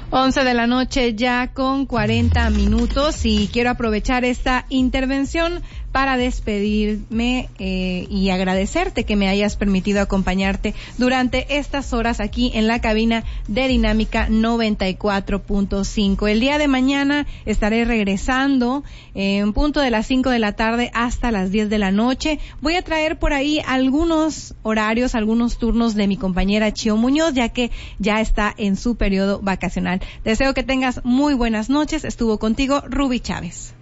11 de la noche ya con 40 minutos y quiero aprovechar esta intervención para despedirme y agradecerte que me hayas permitido acompañarte durante estas horas aquí en la cabina de Dinámica 94.5. El día de mañana estaré regresando en punto de las 5 de la tarde hasta las 10 de la noche. Voy a traer por ahí algunos horarios, algunos turnos de mi compañera Chio Muñoz, ya que ya está en su periodo vacacional. Deseo que tengas muy buenas noches. Estuvo contigo Ruby Chávez.